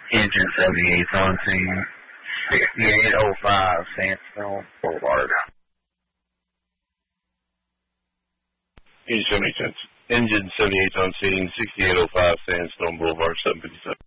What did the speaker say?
Engine 78 on scene. 6805 Sandstone Boulevard. Engine 78 on scene, 6805 Sandstone Boulevard, 757.